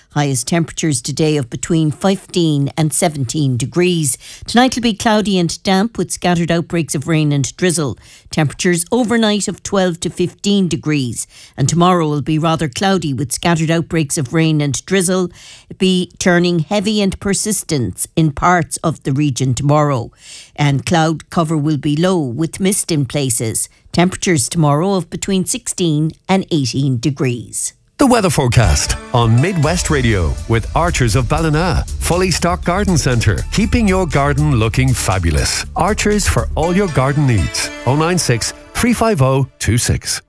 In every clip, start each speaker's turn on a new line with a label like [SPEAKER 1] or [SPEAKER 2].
[SPEAKER 1] Highest temperatures today of between 15 and 17 degrees. Tonight will be cloudy and damp with scattered outbreaks of rain and drizzle. Temperatures overnight of 12 to 15 degrees. And tomorrow will be rather cloudy with scattered outbreaks of rain and drizzle. It'll be turning heavy and persistent in parts of the region tomorrow. And cloud cover will be low with mist in places. Temperatures tomorrow of between 16 and 18 degrees.
[SPEAKER 2] The weather forecast on Midwest Radio with Archers of Ballina. Fully stocked garden centre, keeping your garden looking fabulous. Archers for all your garden needs. 096 350 26.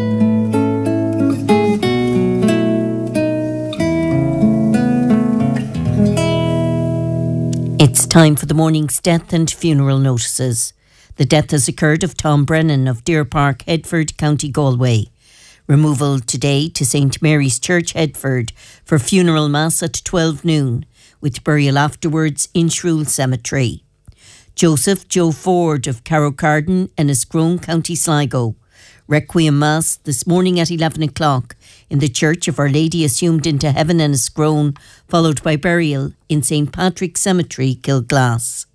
[SPEAKER 1] It's time for the morning's death and funeral notices. The death has occurred of Tom Brennan of Deer Park, Headford, County Galway. Removal today to St Mary's Church, Headford, for funeral mass at 12 noon, with burial afterwards in Shrule Cemetery. Joseph Joe Ford of Carrowcarden, Enniscrone, County Sligo. Requiem mass this morning at 11 o'clock in the Church of Our Lady Assumed into Heaven, Enniscrone, followed by burial in St Patrick's Cemetery, Kilglass.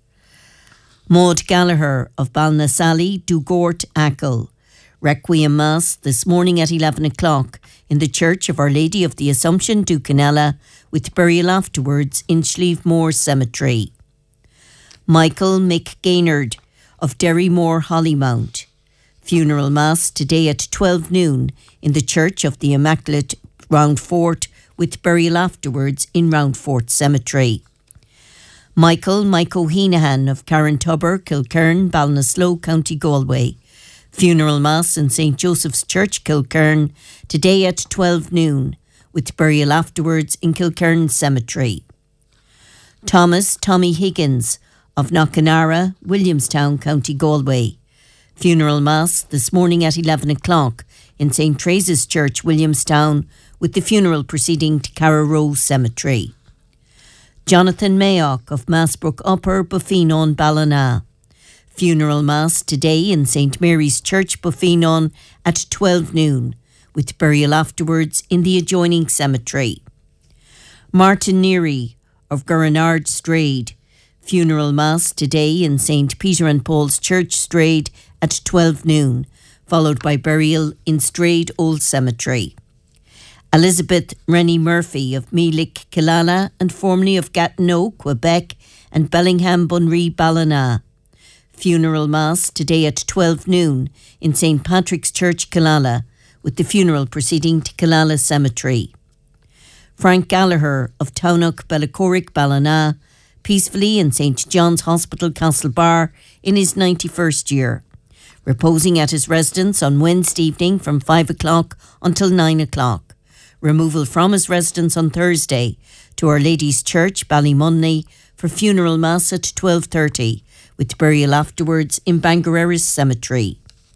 [SPEAKER 1] Maud Gallagher of Ballinasally, Dugort, Achill. Requiem Mass this morning at 11 o'clock in the Church of Our Lady of the Assumption, Ducanella, with burial afterwards in Schlievemore Cemetery. Michael McGaynard of Derrymore, Hollymount. Funeral Mass today at 12 noon in the Church of the Immaculate, Roundfort, with burial afterwards in Roundfort Cemetery. Michael Mike O'Heenahan of Carrantubber, Kilkern, Ballinasloe, County Galway. Funeral Mass in St Joseph's Church, Kilkern, today at 12 noon, with burial afterwards in Kilkern Cemetery. Thomas Tommy Higgins of Knockanara, Williamstown, County Galway. Funeral Mass this morning at 11 o'clock in St Teresa's Church, Williamstown, with the funeral proceeding to Carraroe Cemetery. Jonathan Mayock of Massbrook Upper, Buffenon, Ballina. Funeral Mass today in St Mary's Church, Buffenon, at 12 noon, with burial afterwards in the adjoining cemetery. Martin Neary of Gurnard, Strade. Funeral Mass today in St Peter and Paul's Church, Strade, at 12 noon, followed by burial in Strade Old Cemetery. Elizabeth Rennie Murphy of Meelick, Killala, and formerly of Gatineau, Quebec, and Bellingham, Bunree, Ballina. Funeral Mass today at 12 noon in St Patrick's Church, Killala, with the funeral proceeding to Killala Cemetery. Frank Gallagher of Townok, Bellacorrick, Ballina, peacefully in St John's Hospital, Castlebar, in his 91st year, reposing at his residence on Wednesday evening from 5 o'clock until 9 o'clock. Removal from his residence on Thursday to Our Lady's Church, Ballymunny, for funeral mass at 12:30, with burial afterwards in Bangereris Cemetery.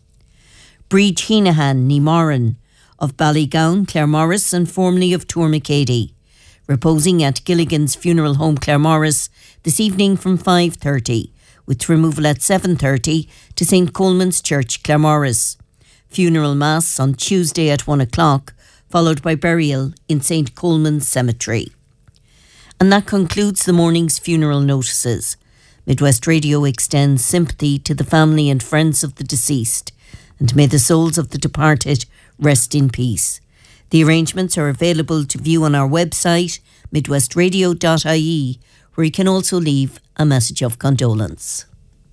[SPEAKER 1] Breed Heenahan Nemoran of Ballygown, Claremorris, and formerly of Tourmacady, reposing at Gilligan's Funeral Home, Claremorris, this evening from 5:30, with removal at 7:30 to St Coleman's Church, Claremorris. Funeral mass on Tuesday at 1 o'clock, followed by burial in St Coleman's Cemetery. And that concludes the morning's funeral notices. Midwest Radio extends sympathy to the family and friends of the deceased, and may the souls of the departed rest in peace. The arrangements are available to view on our website, midwestradio.ie, where you can also leave a message of condolence.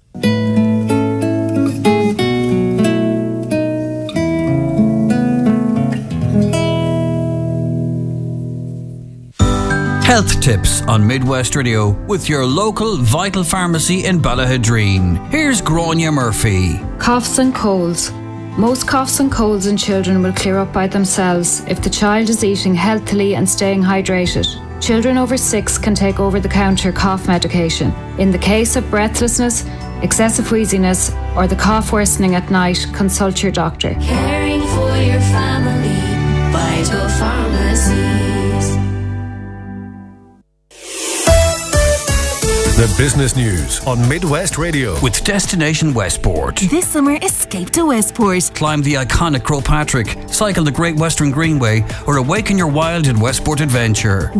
[SPEAKER 3] Health tips on Midwest Radio with your local Vital Pharmacy in Ballahadreen. Here's Grania Murphy.
[SPEAKER 4] Coughs and colds. Most coughs and colds in children will clear up by themselves if the child is eating healthily and staying hydrated. Children over 6 can take over-the-counter cough medication. In the case of breathlessness, excessive wheeziness, or the cough worsening at night, consult your doctor.
[SPEAKER 5] Caring for your family, Vital Pharmacies.
[SPEAKER 2] The business news on Midwest Radio
[SPEAKER 3] with Destination Westport.
[SPEAKER 6] This summer, escape to Westport.
[SPEAKER 3] Climb the iconic Croagh Patrick, cycle the Great Western Greenway, or awaken your wild in Westport Adventure.